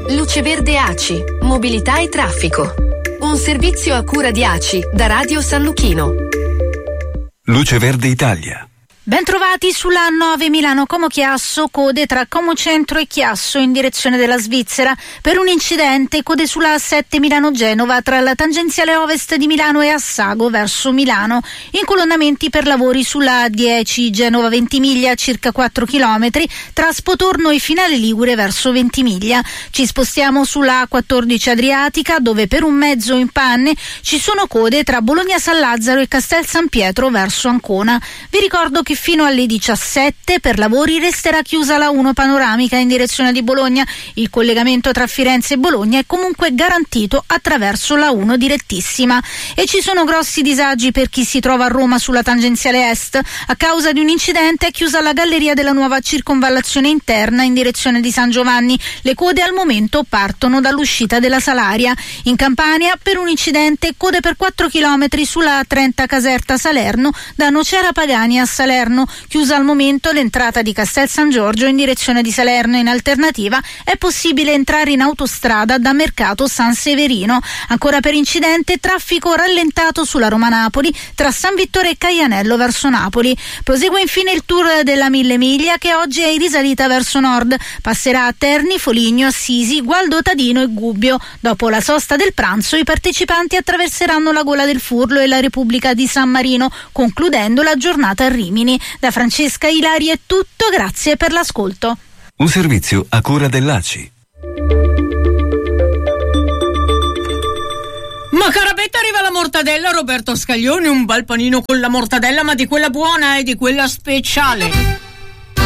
Luce Verde ACI, mobilità e traffico. Un servizio a cura di ACI da Radio San Luchino. Luce Verde Italia. Bentrovati sulla 9 Milano-Como Chiasso, code tra Como Centro e Chiasso in direzione della Svizzera. Per un incidente, code sulla A7 Milano-Genova tra la tangenziale ovest di Milano e Assago verso Milano. Incolonnamenti per lavori sulla A10 Genova Ventimiglia, circa 4 km, tra Spotorno e Finale Ligure verso Ventimiglia. Ci spostiamo sulla A14 Adriatica, dove per un mezzo in panne ci sono code tra Bologna San Lazzaro e Castel San Pietro verso Ancona. Vi ricordo che fino alle 17 per lavori resterà chiusa la 1 panoramica in direzione di Bologna. Il collegamento tra Firenze e Bologna è comunque garantito attraverso la 1 direttissima. E ci sono grossi disagi per chi si trova a Roma sulla tangenziale est. A causa di un incidente è chiusa la galleria della nuova circonvallazione interna in direzione di San Giovanni. Le code al momento partono dall'uscita della Salaria. In Campania, per un incidente, code per 4 km sulla A30 Caserta Salerno da Nocera Pagani a Salerno. Chiusa al momento l'entrata di Castel San Giorgio in direzione di Salerno. In alternativa è possibile entrare in autostrada da Mercato San Severino. Ancora per incidente, traffico rallentato sulla Roma-Napoli tra San Vittore e Caianello verso Napoli. Prosegue infine il tour della Mille Miglia, che oggi è in risalita verso nord. Passerà a Terni, Foligno, Assisi, Gualdo Tadino e Gubbio. Dopo la sosta del pranzo i partecipanti attraverseranno la Gola del Furlo e la Repubblica di San Marino, concludendo la giornata a Rimini. Da Francesca Ilari è tutto, grazie per l'ascolto. Un servizio a cura dell'ACI. Ma carabetta, arriva la mortadella Roberto Scaglione, un bel panino con la mortadella, ma di quella buona e di quella speciale.